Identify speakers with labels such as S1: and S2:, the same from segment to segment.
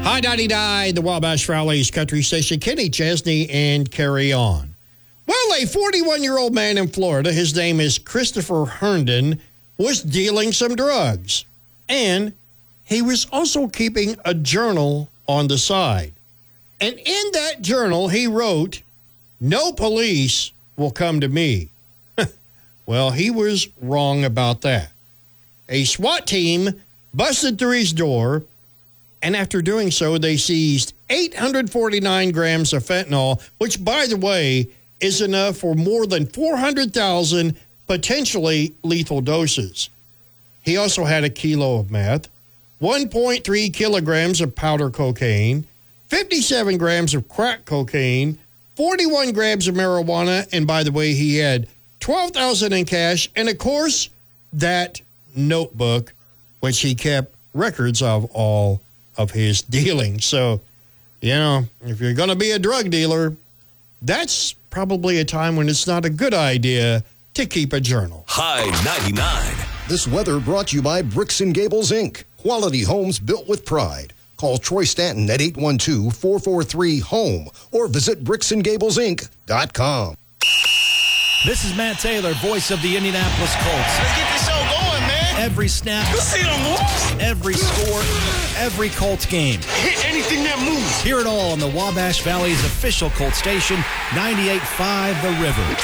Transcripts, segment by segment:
S1: High 99, the Wabash Valley's country station. Kenny Chesney and Carry On. Well, a 41-year-old man in Florida, his name is Christopher Herndon, was dealing some drugs. And he was also keeping a journal on the side. And in that journal, he wrote, "No police will come to me." Well, he was wrong about that. A SWAT team busted through his door, and after doing so, they seized 849 grams of fentanyl, which, by the way, is enough for more than 400,000 potentially lethal doses. He also had a kilo of meth, 1.3 kilograms of powder cocaine, 57 grams of crack cocaine, 41 grams of marijuana, and by the way, he had $12,000 in cash, and of course, that notebook, which he kept records of all of his dealings. So, you know, if you're going to be a drug dealer, that's probably a time when it's not a good idea to keep a journal.
S2: High 99.
S3: This weather brought to you by Bricks & Gables, Inc. Quality homes built with pride. Call Troy Stanton at 812-443-HOME or visit bricksandgablesinc.com.
S4: This is Matt Taylor, voice of the Indianapolis Colts.
S5: Let's get this show going, man.
S4: Every snap,
S5: You see them moves?
S4: every score, every Colts game.
S5: Hit anything that moves.
S4: Hear it all on the Wabash Valley's official Colts station, 98.5 The River.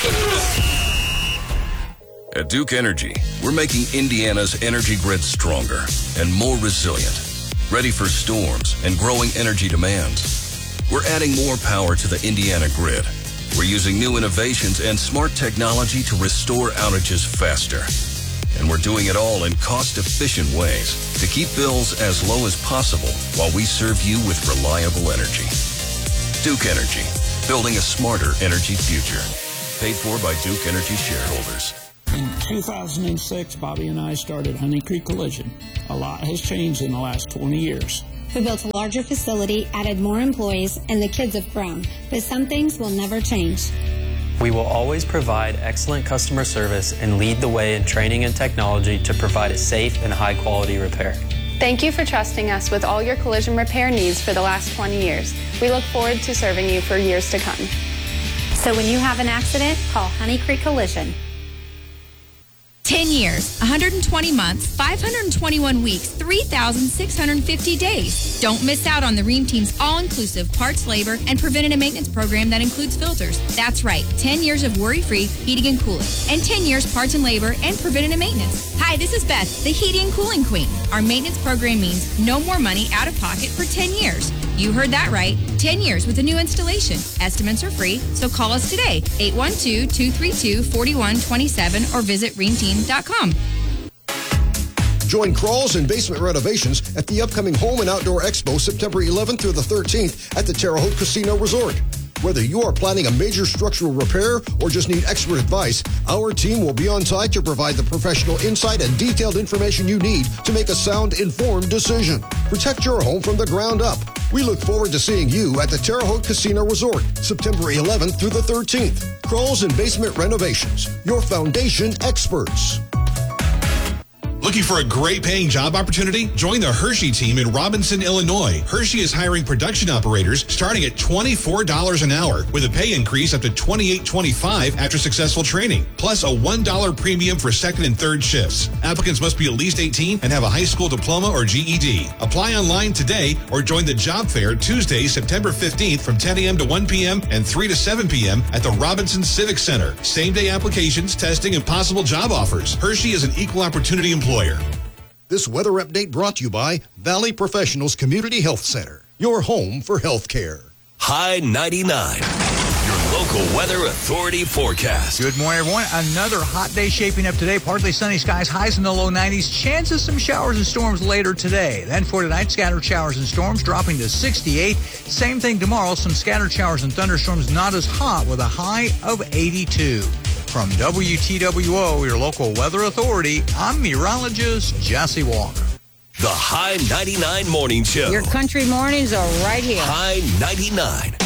S2: At Duke Energy, we're making Indiana's energy grid stronger and more resilient, ready for storms and growing energy demands. We're adding more power to the Indiana grid. We're using new innovations and smart technology to restore outages faster. And we're doing it all in cost-efficient ways to keep bills as low as possible while we serve you with reliable energy. Duke Energy, building a smarter energy future. Paid for by Duke Energy shareholders.
S6: In 2006, Bobby and I started Honey Creek Collision. A lot has changed in the last 20 years.
S7: We built a larger facility, added more employees, and the kids have grown. But some things will never change.
S8: We will always provide excellent customer service and lead the way in training and technology to provide a safe and high-quality repair.
S9: Thank you for trusting us with all your collision repair needs for the last 20 years. We look forward to serving you for years to come.
S7: So when you have an accident, call Honey Creek Collision.
S10: 10 years, 120 months, 521 weeks, 3,650 days. Don't miss out on the Rheem Team's all-inclusive parts, labor, and preventative maintenance program that includes filters. That's right, 10 years of worry-free heating and cooling, and 10 years parts and labor and preventative maintenance. Hi, this is Beth, the heating and cooling queen. Our maintenance program means no more money out of pocket for 10 years. You heard that right, 10 years with a new installation. Estimates are free, so call us today, 812-232-4127, or visit reamteam.com.
S3: Join Crawls and Basement Renovations at the upcoming Home and Outdoor Expo September 11th through the 13th at the Terre Haute Casino Resort. Whether you are planning a major structural repair or just need expert advice, our team will be on site to provide the professional insight and detailed information you need to make a sound, informed decision. Protect your home from the ground up. We look forward to seeing you at the Terre Haute Casino Resort, September 11th through the 13th. Crawls and Basement Renovations, your foundation experts.
S11: Looking for a great paying job opportunity? Join the Hershey team in Robinson, Illinois. Hershey is hiring production operators starting at $24 an hour with a pay increase up to $28.25 after successful training, plus a $1 premium for second and third shifts. Applicants must be at least 18 and have a high school diploma or GED. Apply online today or join the job fair Tuesday, September 15th from 10 a.m. to 1 p.m. and 3 to 7 p.m. at the Robinson Civic Center. Same-day applications, testing, and possible job offers. Hershey is an equal opportunity employer.
S3: This weather update brought to you by Valley Professionals Community Health Center, your home for health care.
S2: High 99. Your local weather authority forecast.
S12: Good morning, everyone. Another hot day shaping up today. Partly sunny skies, highs in the low 90s. Chances some showers and storms later today. Then for tonight, scattered showers and storms dropping to 68. Same thing tomorrow. Some scattered showers and thunderstorms, not as hot, with a high of 82. From WTWO, your local weather authority, I'm meteorologist Jesse Walker.
S2: The High 99 Morning Show.
S13: Your country mornings are right here.
S2: High 99.